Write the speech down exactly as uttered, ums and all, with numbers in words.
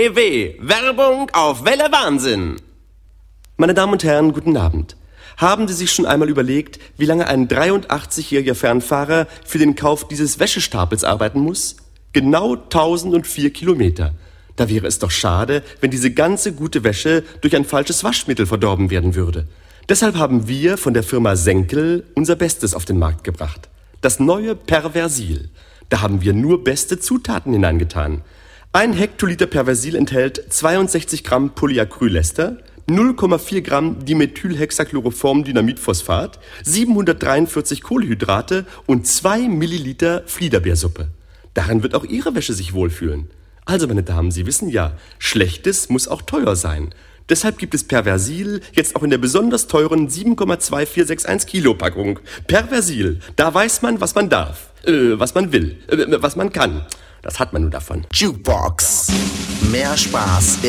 W W. Werbung auf Welle Wahnsinn. Meine Damen und Herren, guten Abend. Haben Sie sich schon einmal überlegt, wie lange ein dreiundachtzigjähriger Fernfahrer für den Kauf dieses Wäschestapels arbeiten muss? Genau tausendvier Kilometer. Da wäre es doch schade, wenn diese ganze gute Wäsche durch ein falsches Waschmittel verdorben werden würde. Deshalb haben wir von der Firma Senkel unser Bestes auf den Markt gebracht. Das neue Perversil. Da haben wir nur beste Zutaten hineingetan. Ein Hektoliter Perversil enthält zweiundsechzig Gramm Polyacrylester, null Komma vier Gramm Dimethylhexachloroform-Dynamitphosphat, siebenhundertdreiundvierzig Kohlenhydrate und zwei Milliliter Fliederbeersuppe. Darin wird auch Ihre Wäsche sich wohlfühlen. Also, meine Damen, Sie wissen ja, Schlechtes muss auch teuer sein. Deshalb gibt es Perversil jetzt auch in der besonders teuren sieben Komma zwei vier sechs eins Kilo Packung. Perversil, da weiß man, was man darf, äh, was man will, äh, was man kann. Das hat man nur davon. Jukebox. Mehr Spaß